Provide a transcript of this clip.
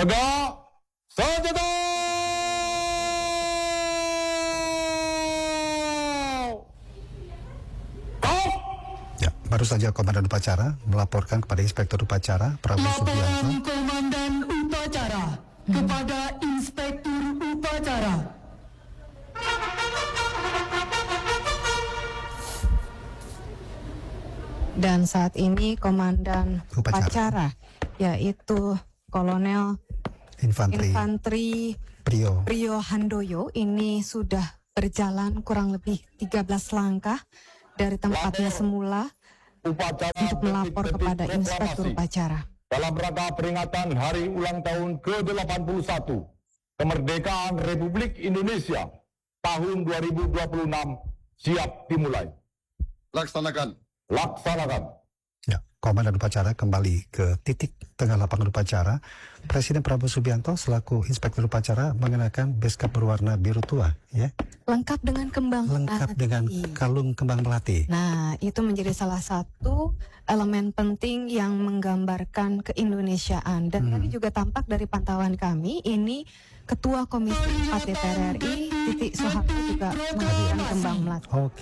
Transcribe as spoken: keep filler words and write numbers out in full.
Tegak senjata! Ya, baru saja Komandan Upacara melaporkan kepada Inspektur Upacara Prabowo Subianto. Laporan Komandan Upacara kepada Inspektur Upacara. Dan saat ini Komandan Upacara. Upacara, yaitu Kolonel Infanteri Infanteri Prio Prio Handoyo, ini sudah berjalan kurang lebih tiga belas langkah dari tempatnya semula Upacara untuk melapor detik-detik kepada Inspektur proklamasi Upacara. dalam rangka peringatan Hari Ulang Tahun ke delapan puluh satu Kemerdekaan Republik Indonesia tahun dua ribu dua puluh enam siap dimulai. Laksanakan. Laksanakan. Ya, Komandan Upacara kembali ke titik tengah lapangan upacara. Presiden Prabowo Subianto selaku Inspektur Upacara mengenakan beskap berwarna biru tua, ya, Lengkap dengan kembang lengkap melati. dengan kalung kembang melati. Nah, itu menjadi salah satu elemen penting yang menggambarkan keindonesiaan. Dan Hmm. tadi juga tampak dari pantauan kami, ini Ketua Komisi empat D P R R I, Titik Soeharto juga menggunakan kembang melati. Oke.